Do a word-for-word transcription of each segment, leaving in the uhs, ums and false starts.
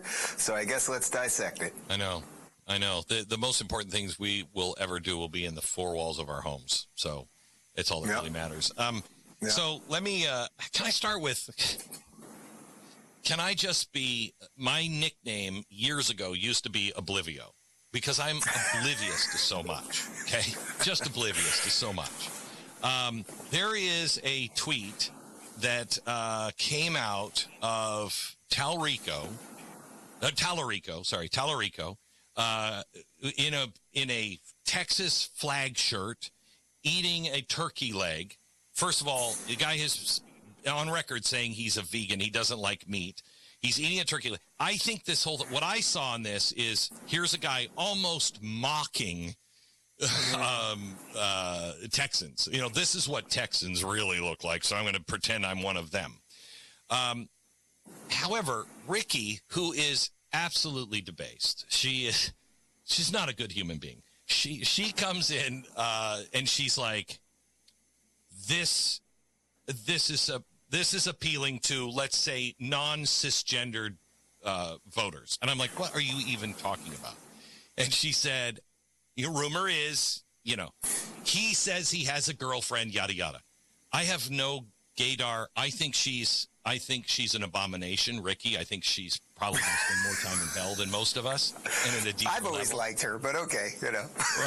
So I guess let's dissect it. I know. I know. The the most important things we will ever do will be in the four walls of our homes. So it's all that yep. really matters. Um, yep. So let me, uh, can I start with, can I just be, my nickname years ago used to be Oblivio because I'm oblivious to so much. Okay. Just oblivious to so much. Um, there is a tweet that uh, came out of Talrico, uh, Talarico, sorry, Talarico, uh, in a in a Texas flag shirt, eating a turkey leg. First of all, the guy is on record saying he's a vegan. He doesn't like meat. He's eating a turkey leg. I think this whole what I saw in this is here's a guy almost mocking um, uh, Texans. You know, this is what Texans really look like, so I'm going to pretend I'm one of them. Um, however, Ricky, who is absolutely debased, she is, she's not a good human being. She she comes in uh, and she's like, this this is a this is appealing to, let's say, non-cisgendered uh, voters, and I'm like, what are you even talking about? And she said, your rumor is, you know, he says he has a girlfriend, yada, yada. I have no gaydar. I think she's, I think she's an abomination, Ricky. I think she's probably going to spend more time in hell than most of us. And at a deeper I've always level. liked her, but okay, you know.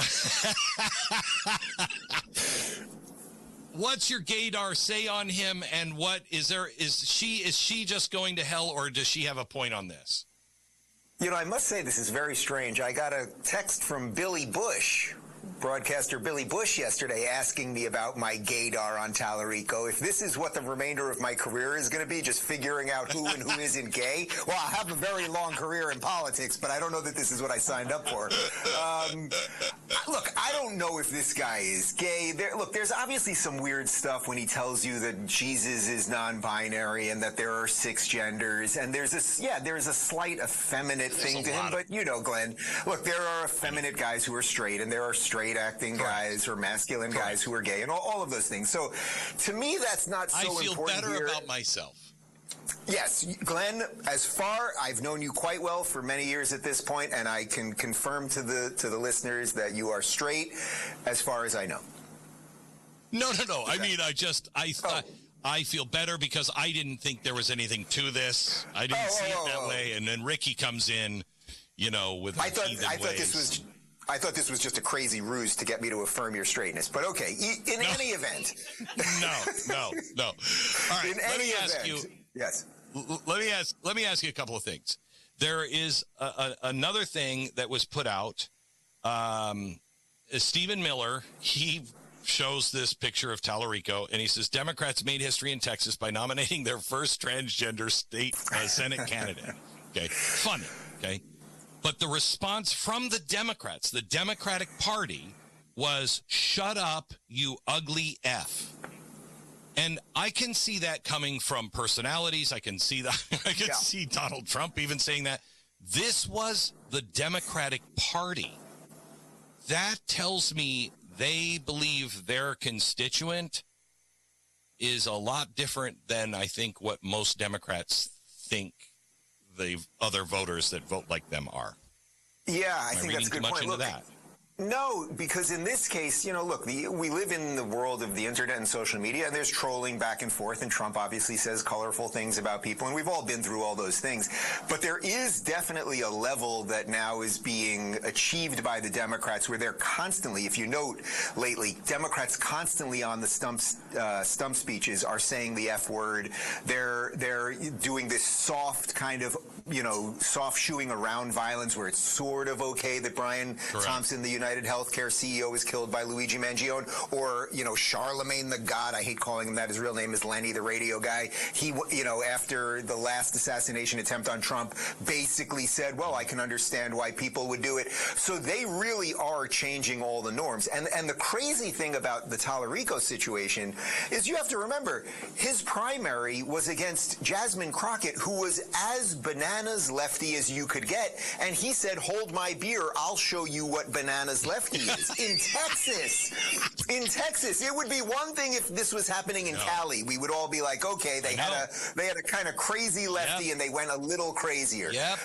What's your gaydar say on him? And what is there, is she, is she just going to hell, or does she have a point on this? You know, I must say this is very strange. I got a text from Billy Bush, broadcaster Billy Bush, yesterday asking me about my gaydar on Talarico. If this is what the remainder of my career is going to be, just figuring out who and who isn't gay, well, I have a very long career in politics, but I don't know that this is what I signed up for. Um, look, I don't know if this guy is gay. There, look, there's obviously some weird stuff when he tells you that Jesus is non-binary and that there are six genders, and there's this, yeah, there's a slight effeminate there's thing to him, but you know, Glenn, look, there are effeminate guys who are straight, and there are straight acting guys or masculine Correct. guys who are gay, and all, all of those things. So to me, that's not so important. I feel important better here. about myself. Yes, Glenn, as far, I've known you quite well for many years at this point, and I can confirm to the to the listeners that you are straight as far as I know. No, no, no. Okay. I mean, I just, I thought, oh. I feel better because I didn't think there was anything to this. I didn't oh, see oh, it that oh. way. And then Ricky comes in, you know, with I thought, heathen I thought ways. this was... I thought this was just a crazy ruse to get me to affirm your straightness, but okay. In no. any event, no, no, no. All right. In let any me ask event, you. Yes. L- let me ask. Let me ask you a couple of things. There is a, a, another thing that was put out. Um, Stephen Miller. He shows this picture of Talarico, and he says Democrats made history in Texas by nominating their first transgender state uh, Senate candidate. Okay, funny. Okay. But the response from the Democrats, the Democratic Party, was, shut up, you ugly F. And I can see that coming from personalities. I can see that. I can yeah. see Donald Trump even saying that. This was the Democratic Party. That tells me they believe their constituent is a lot different than I think what most Democrats think the other voters that vote like them are. Yeah, I Am think I that's a good too much point. into Look, that? No, because in this case, you know, look, the, we live in the world of the internet and social media, and there's trolling back and forth, and Trump obviously says colorful things about people, and we've all been through all those things. But there is definitely a level that now is being achieved by the Democrats where they're constantly, if you note lately, Democrats constantly on the stump, uh, stump speeches are saying the F word. They're, they're doing this soft kind of, you know, soft shooing around violence where it's sort of okay that Brian Correct. Thompson, the United Healthcare C E O, is killed by Luigi Mangione, or, you know, Charlemagne the God, I hate calling him that, his real name is Lenny, the radio guy. He, you know, after the last assassination attempt on Trump, basically said, well, I can understand why people would do it. So they really are changing all the norms. And, and the crazy thing about the Talarico situation is you have to remember, his primary was against Jasmine Crockett, who was as bananas lefty as you could get. And he said, hold my beer, I'll show you what bananas lefty is. In Texas, in Texas, it would be one thing if this was happening in no. Cali. We would all be like, okay, they had a they had a kind of crazy lefty, yep. and they went a little crazier. Yep.